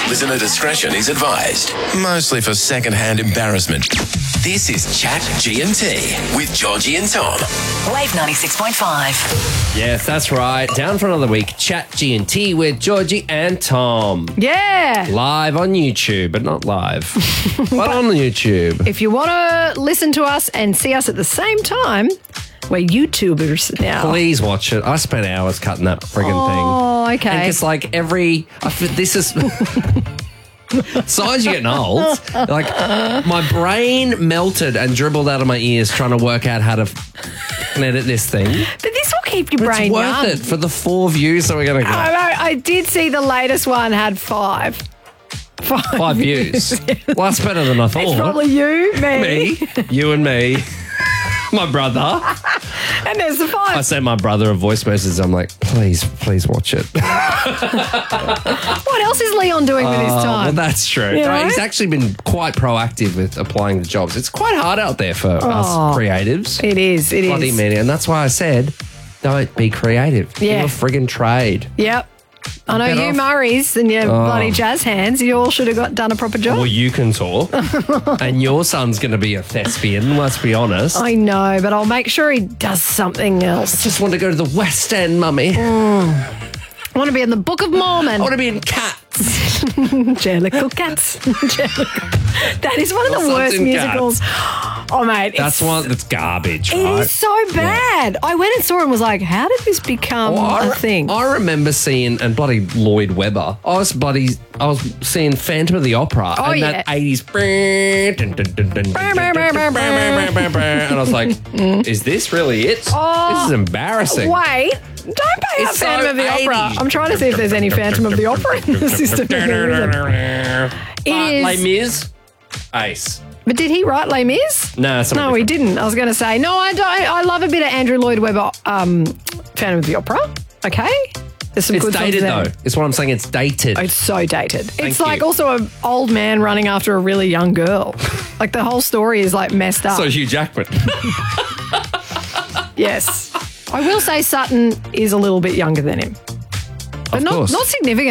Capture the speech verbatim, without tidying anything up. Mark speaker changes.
Speaker 1: Listener discretion is advised. Mostly for second-hand embarrassment. This is Chat G and T with Georgie and Tom.
Speaker 2: Wave ninety-six point five.
Speaker 3: Yes, that's right. Down for another week. Chat G and T with Georgie and Tom.
Speaker 4: Yeah.
Speaker 3: Live on YouTube, but not live. But on YouTube.
Speaker 4: If you want to listen to us and see us at the same time, we're YouTubers now.
Speaker 3: Please watch it. I spent hours cutting that friggin'
Speaker 4: Oh,
Speaker 3: thing.
Speaker 4: okay.
Speaker 3: And it's like every... I f- this is... So as you're getting old, like my brain melted and dribbled out of my ears trying to work out how to f- edit this thing.
Speaker 4: But this will keep your
Speaker 3: But
Speaker 4: brain
Speaker 3: it's worth
Speaker 4: young.
Speaker 3: it for the four views that we're going to
Speaker 4: I,
Speaker 3: get.
Speaker 4: know, I did see the latest one had five. Five,
Speaker 3: Five views. Well, that's better than I thought.
Speaker 4: It's probably you, me,
Speaker 3: Me, you and me, my brother.
Speaker 4: and there's the five.
Speaker 3: I sent my brother a voice message. I'm like, please, please watch it.
Speaker 4: What else is Leon doing with his
Speaker 3: Uh,
Speaker 4: time?
Speaker 3: well, that's true.
Speaker 4: You know?
Speaker 3: He's actually been quite proactive with applying the jobs. It's quite hard out there for us creatives.
Speaker 4: It is. It
Speaker 3: Bloody
Speaker 4: is.
Speaker 3: many. And that's why I said, don't be creative.
Speaker 4: Yeah.
Speaker 3: Give a friggin' trade.
Speaker 4: Yep. I know
Speaker 3: Get
Speaker 4: you
Speaker 3: off.
Speaker 4: Murrays and your bloody jazz hands. You all should have got done a proper job.
Speaker 3: Well, you can talk. And your son's going to be a thespian, let's be honest.
Speaker 4: I know, but I'll make sure he does something else.
Speaker 3: just want to go to the West End, mummy.
Speaker 4: I want to be in the Book of Mormon.
Speaker 3: I want to be in Cats.
Speaker 4: Jellicle Cats. Jellicle. That is one of the
Speaker 3: Or
Speaker 4: worst
Speaker 3: something
Speaker 4: musicals. Oh, mate.
Speaker 3: That's
Speaker 4: it's,
Speaker 3: one that's garbage,
Speaker 4: It
Speaker 3: right?
Speaker 4: is so bad. I went and saw it and was like, how did this become
Speaker 3: Well, I,
Speaker 4: a
Speaker 3: re-
Speaker 4: thing?
Speaker 3: I remember seeing, and bloody Lloyd Webber, I was bloody, I was seeing Phantom of the Opera
Speaker 4: Oh,
Speaker 3: and
Speaker 4: yeah.
Speaker 3: that eighties. And I was like, is this really it? This is embarrassing.
Speaker 4: Wait, don't pay out
Speaker 3: It's
Speaker 4: Phantom
Speaker 3: so
Speaker 4: of the Opera.
Speaker 3: eighties.
Speaker 4: I'm trying to see if there's any Phantom of the Opera in the system. It is.
Speaker 3: Les Mis, ace.
Speaker 4: But did he write Les Mis?
Speaker 3: No, something
Speaker 4: No, he
Speaker 3: different.
Speaker 4: didn't. I was going to say, no, I don't. I love a bit of Andrew Lloyd Webber, um, Phantom of the Opera. Okay. There's some
Speaker 3: It's
Speaker 4: good songs
Speaker 3: dated
Speaker 4: there.
Speaker 3: though. It's what I'm saying. It's dated.
Speaker 4: Oh, it's so dated. it's
Speaker 3: you.
Speaker 4: like also an old man running after a really young girl. Like the whole story is like messed up.
Speaker 3: So Hugh Jackman.
Speaker 4: Yes. I will say Sutton is a little bit younger than him. But
Speaker 3: Of
Speaker 4: not,
Speaker 3: course.
Speaker 4: not significant.